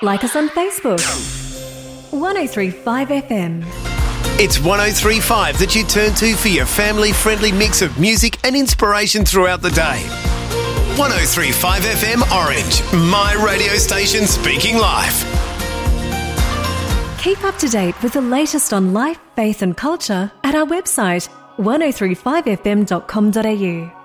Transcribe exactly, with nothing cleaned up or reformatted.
Like us on Facebook. one oh three point five F M. It's one oh three point five that you turn to for your family-friendly mix of music and inspiration throughout the day. one oh three point five F M Orange, my radio station speaking life. Keep up to date with the latest on life, faith and culture at our website one oh three five f m dot com dot a u.